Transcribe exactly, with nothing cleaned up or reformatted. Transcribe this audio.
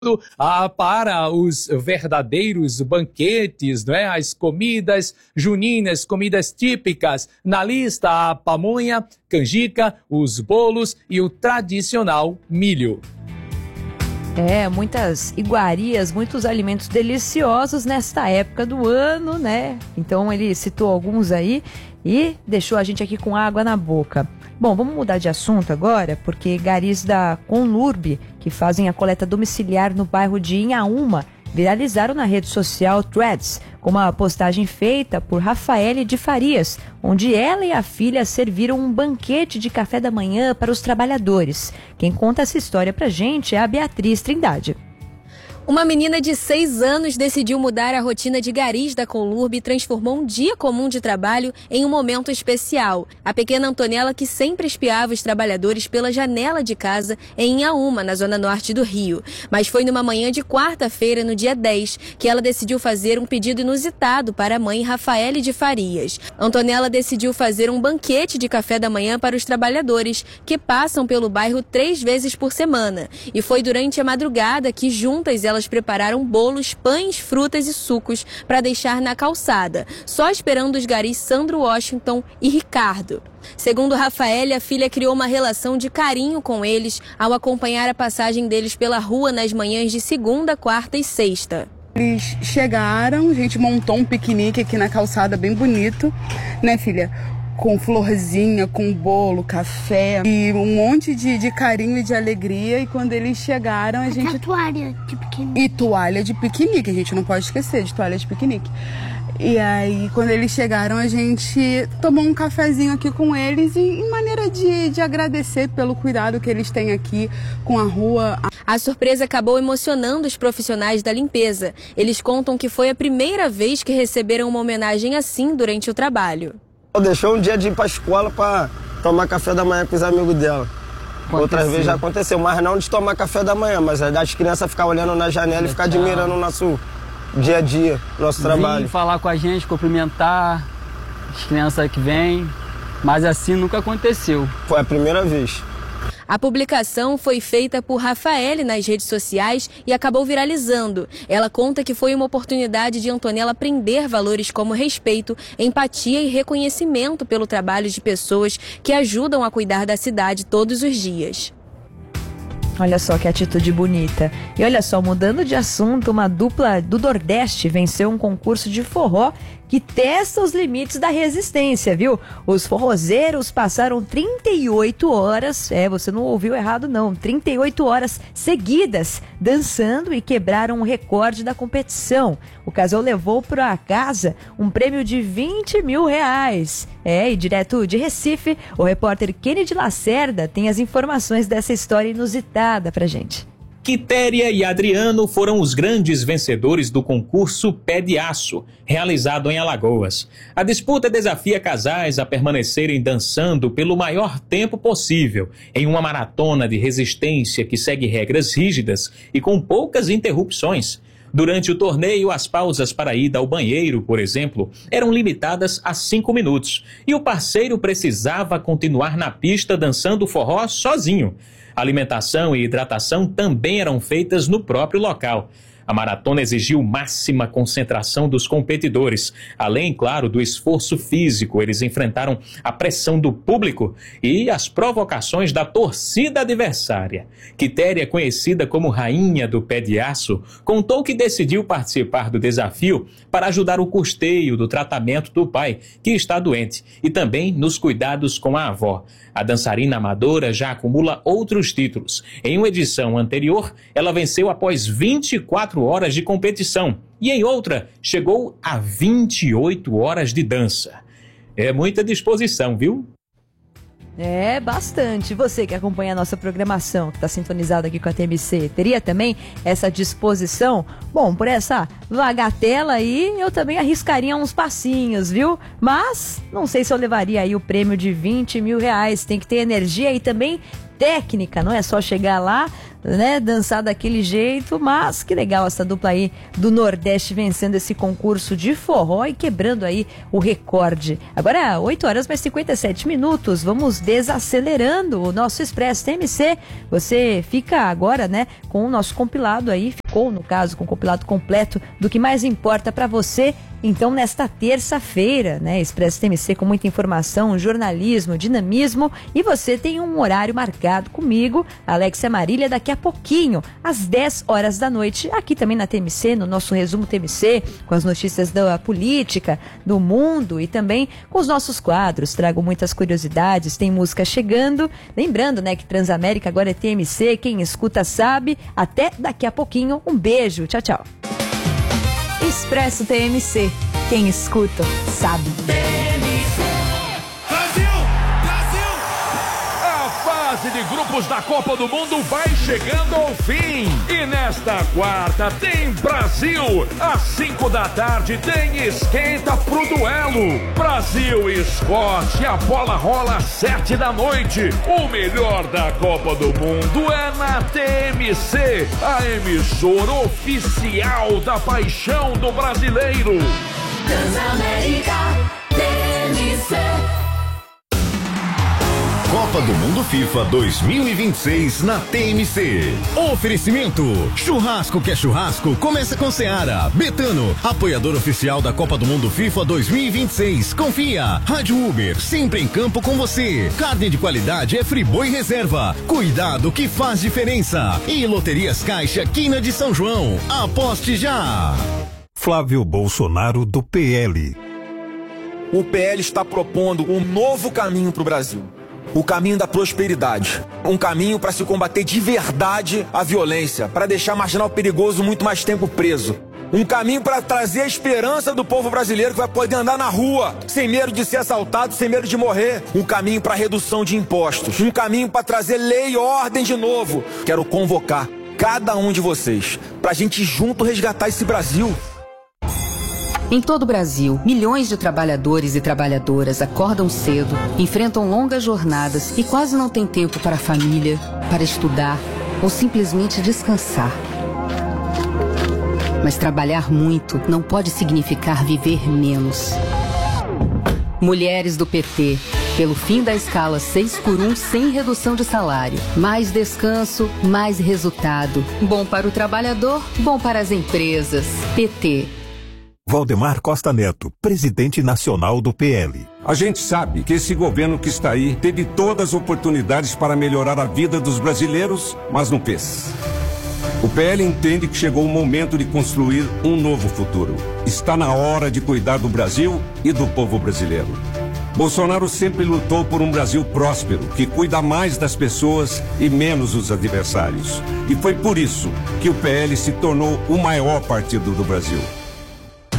Ah, para os verdadeiros banquetes, não é? As comidas juninas, comidas típicas. Na lista, a pamonha, canjica, os bolos e o tradicional milho. É, muitas iguarias, muitos alimentos deliciosos nesta época do ano, né? Então ele citou alguns aí e deixou a gente aqui com água na boca. Bom, vamos mudar de assunto agora, porque garis da Conlurb, que fazem a coleta domiciliar no bairro de Inhaúma, viralizaram na rede social Threads, com uma postagem feita por Rafaele de Farias, onde ela e a filha serviram um banquete de café da manhã para os trabalhadores. Quem conta essa história pra gente é a Beatriz Trindade. Uma menina de seis anos decidiu mudar a rotina de garis da Conlurb e transformou um dia comum de trabalho em um momento especial. A pequena Antonella, que sempre espiava os trabalhadores pela janela de casa em Inhaúma, na zona norte do Rio. Mas foi numa manhã de quarta-feira, no dia dez, que ela decidiu fazer um pedido inusitado para a mãe Rafaele de Farias. Antonella decidiu fazer um banquete de café da manhã para os trabalhadores, que passam pelo bairro três vezes por semana. E foi durante a madrugada que juntas elas prepararam bolos, pães, frutas e sucos para deixar na calçada, só esperando os garis Sandro Washington e Ricardo. Segundo Rafaele, a filha criou uma relação de carinho com eles ao acompanhar a passagem deles pela rua nas manhãs de segunda, quarta e sexta. Eles chegaram, a gente montou um piquenique aqui na calçada bem bonito, né, filha? Com florzinha, com bolo, café e um monte de, de carinho e de alegria. E quando eles chegaram, a gente... E toalha de piquenique. E toalha de piquenique, a gente não pode esquecer de toalha de piquenique. E aí, quando eles chegaram, a gente tomou um cafezinho aqui com eles em maneira de, de agradecer pelo cuidado que eles têm aqui com a rua. A surpresa acabou emocionando os profissionais da limpeza. Eles contam que foi a primeira vez que receberam uma homenagem assim durante o trabalho. Deixou um dia de ir pra escola pra tomar café da manhã com os amigos dela. Aconteceu. Outras vezes já aconteceu, mas não de tomar café da manhã, mas é das crianças ficar olhando na janela e ficar admirando o nosso dia a dia, nosso trabalho. Vim falar com a gente, cumprimentar as crianças que vêm, mas assim nunca aconteceu. Foi a primeira vez. A publicação foi feita por Rafaele nas redes sociais e acabou viralizando. Ela conta que foi uma oportunidade de Antonella aprender valores como respeito, empatia e reconhecimento pelo trabalho de pessoas que ajudam a cuidar da cidade todos os dias. Olha só que atitude bonita. E olha só, mudando de assunto, uma dupla do Nordeste venceu um concurso de forró que testa os limites da resistência, viu? Os forrozeiros passaram trinta e oito horas, é, você não ouviu errado não, trinta e oito horas seguidas dançando e quebraram o recorde da competição. O casal levou para casa um prêmio de vinte mil reais. É, e direto de Recife, o repórter Kennedy Lacerda tem as informações dessa história inusitada pra gente. Quitéria e Adriano foram os grandes vencedores do concurso Pé de Aço, realizado em Alagoas. A disputa desafia casais a permanecerem dançando pelo maior tempo possível, em uma maratona de resistência que segue regras rígidas e com poucas interrupções. Durante o torneio, as pausas para ida ao banheiro, por exemplo, eram limitadas a cinco minutos, e o parceiro precisava continuar na pista dançando forró sozinho. Alimentação e hidratação também eram feitas no próprio local. A maratona exigiu máxima concentração dos competidores. Além, claro, do esforço físico, eles enfrentaram a pressão do público e as provocações da torcida adversária. Quitéria, conhecida como Rainha do Pé de Aço, contou que decidiu participar do desafio para ajudar o custeio do tratamento do pai, que está doente, e também nos cuidados com a avó. A dançarina amadora já acumula outros títulos. Em uma edição anterior, ela venceu após vinte e quatro horas de competição e em outra chegou a vinte e oito horas de dança. É muita disposição, viu? É, bastante. Você que acompanha a nossa programação, que está sintonizado aqui com a T M C, teria também essa disposição? Bom, por essa bagatela aí, eu também arriscaria uns passinhos, viu? Mas não sei se eu levaria aí o prêmio de vinte mil reais. Tem que ter energia e também técnica, não é só chegar lá, né, dançar daquele jeito, mas que legal essa dupla aí do Nordeste vencendo esse concurso de forró e quebrando aí o recorde. Agora, oito horas mais cinquenta e sete minutos, vamos desacelerando o nosso Expresso T M C. Você fica agora, né, com o nosso compilado aí, ficou no caso com o compilado completo do que mais importa para você. Então, nesta terça-feira, né, Expresso T M C com muita informação, jornalismo, dinamismo, e você tem um horário marcado comigo, Alexia Marília, daqui a pouquinho, às dez horas da noite, aqui também na T M C, no nosso resumo T M C, com as notícias da política, do mundo e também com os nossos quadros. Trago muitas curiosidades, tem música chegando, lembrando, né, que Transamérica agora é T M C, quem escuta sabe. Até daqui a pouquinho, um beijo, tchau, tchau. Expresso T M C. Quem escuta, sabe. Brasil! Brasil! A fase de grupos da Copa do Mundo vai chegando ao fim. E nesta quarta tem Brasil. Às cinco da tarde tem esquenta pro duelo. Brasil e Escócia. A bola rola às sete da noite. O melhor da Copa do Mundo é na T M C, a emissora oficial da paixão do brasileiro. Transamérica T M C. Copa do Mundo FIFA dois mil e vinte e seis na T M C. Oferecimento: churrasco que é churrasco, começa com Seara. Betano, apoiador oficial da Copa do Mundo FIFA dois mil e vinte e seis. Confia. Rádio Uber, sempre em campo com você. Carne de qualidade é Friboi Reserva. Cuidado que faz diferença. E Loterias Caixa, Quina de São João. Aposte já. Flávio Bolsonaro, do P L. O P L está propondo um novo caminho para o Brasil. O caminho da prosperidade. Um caminho para se combater de verdade a violência, para deixar marginal perigoso muito mais tempo preso. Um caminho para trazer a esperança do povo brasileiro que vai poder andar na rua, sem medo de ser assaltado, sem medo de morrer. Um caminho para redução de impostos. Um caminho para trazer lei e ordem de novo. Quero convocar cada um de vocês para a gente junto resgatar esse Brasil. Em todo o Brasil, milhões de trabalhadores e trabalhadoras acordam cedo, enfrentam longas jornadas e quase não têm tempo para a família, para estudar ou simplesmente descansar. Mas trabalhar muito não pode significar viver menos. Mulheres do P T, pelo fim da escala seis por um sem redução de salário. Mais descanso, mais resultado. Bom para o trabalhador, bom para as empresas. P T. Valdemar Costa Neto, presidente nacional do P L. A gente sabe que esse governo que está aí teve todas as oportunidades para melhorar a vida dos brasileiros, mas não fez. O P L entende que chegou o momento de construir um novo futuro. Está na hora de cuidar do Brasil e do povo brasileiro. Bolsonaro sempre lutou por um Brasil próspero, que cuida mais das pessoas e menos dos adversários. E foi por isso que o P L se tornou o maior partido do Brasil.